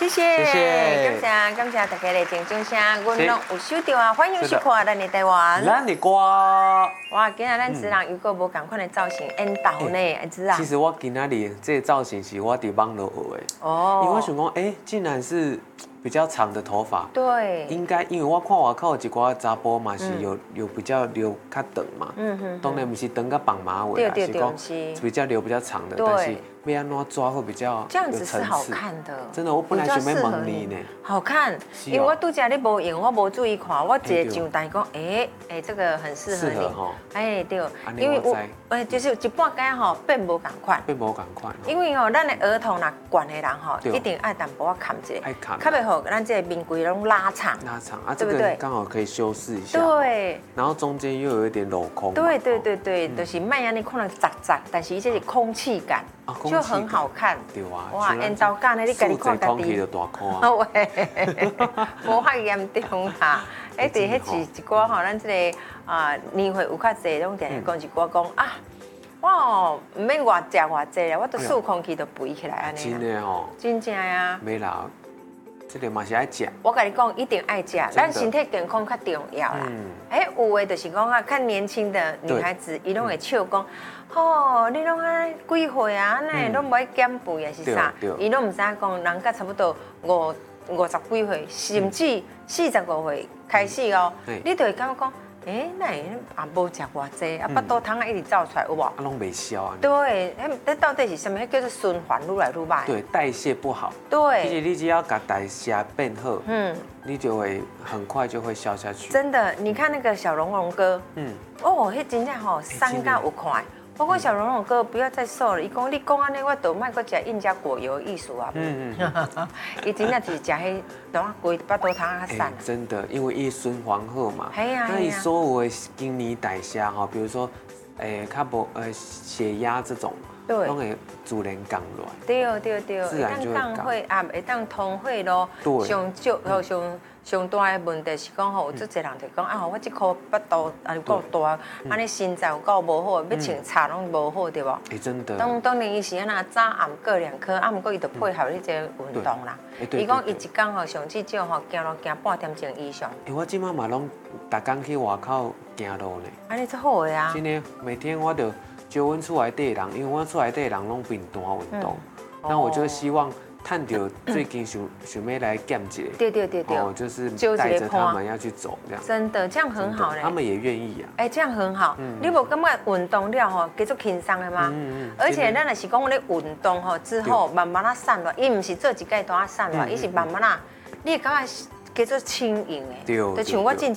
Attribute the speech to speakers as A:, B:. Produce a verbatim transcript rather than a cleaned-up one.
A: 谢谢，
B: 谢谢
A: 感谢感谢大家的精准声，我拢有收到啊，欢迎收看咱的台湾。
B: 咱的歌，
A: 哇，今仔咱职人有个无共款的造型，演导呢，职人。
B: 其实我今仔日这个造型是我伫网络学的，哦，因为我想讲，哎，竟然是比较长的头发，
A: 对，
B: 应该因为我看外口有一寡查甫嘛是有有比较留较长嘛，嗯哼，当然不是长到绑马尾啦，是讲比较留比较长的，但是要安怎抓会比较
A: 这样子是好看的。
B: 真的，我本来想要问你呢，
A: 好看，因为我拄则你无用，我无注意看，我一个上台讲，哎哎，这个很适合你，哎对，因为我哎就是一半间吼变无共款，
B: 变无共款，
A: 因为吼咱的额头若悬的人吼，一定爱淡薄仔砍一下，
B: 爱砍，
A: 较袂好咱这个面规拢拉长，
B: 拉长啊，这个刚好可以修饰一下，
A: 对，
B: 然后中间又有一点镂空，
A: 对对对对，就是卖安尼可能窄窄，但是这是空气感。就很好看，
B: 对啊，
A: 哇，烟刀干的你家己看家己，
B: 就大看啊，
A: 喂，无遐严重啦。哎，对，迄是一寡吼，咱这个啊年会有较济，拢定定讲一寡讲啊，我哦唔免偌食偌济啦，我都数空气都肥起来安尼。
B: 真的吼，
A: 真正呀。
B: 没啦，这个嘛是爱食。
A: 我跟你讲，一定爱食，咱身体健康较重要啦。哎，有的就是讲啊，看年轻的女孩子，伊拢会笑讲。哦，你拢安几岁啊？安尼拢无爱减肥啊？是啥？伊拢唔知影讲，人甲差不多五五十几岁，甚至四十五岁开始哦，你就会感觉讲，哎，那也无食偌济，啊，巴肚汤啊一直走出来，有无？啊，
B: 拢袂消啊。
A: 对，那到底是什么？叫做循环愈来愈慢。
B: 对，代谢不好。
A: 对。
B: 其实你只要把代谢变好，嗯，你就会很快就会消下去。
A: 真的，你看那个小龙龙哥，嗯，哦，迄真正吼，三加有快。包括小龙龙哥不要再瘦了，伊讲你讲安尼，我都卖个食印加果油艺术啊。嗯嗯。伊真正就是食迄，等下规巴肚汤啊散。
B: 真的，因为伊循环好嘛。
A: 系啊。
B: 那伊所有的经理代谢哈，比如说，诶，较无呃血压这种，对，拢会自然降落来。
A: 对对对，
B: 自然就会降。
A: 会啊，会当通血咯。对。上少和上。上大的问题是讲吼，有足侪人就讲啊，我这颗巴肚啊有够大，安尼身材有够无好，要穿差拢无好，对无？
B: 哎，真的。
A: 当当然伊是安那早暗各两颗，啊，毋过伊就配合你这运动啦。伊讲伊一工吼上至少吼行路行半点钟以上。
B: 哎，我即马嘛拢逐工去外口行路呢。
A: 安尼真好的啊！
B: 真的，每天我就招阮厝内底的人，因为我厝内底的人拢平单运动，那我就希望。探到最近想想要来减一下，
A: 对对对对，
B: 哦，就是带着他们要去走这样，
A: 真的这样很好嘞，
B: 他们也愿意啊。
A: 哎，这样很好，你无感觉运动了吼，叫做轻松的吗？嗯嗯。而且咱若是讲咧运动吼之后，慢慢啊散落，伊唔是做一届单啊散落，伊是慢慢啊，你会感觉叫做轻盈的，就像我之前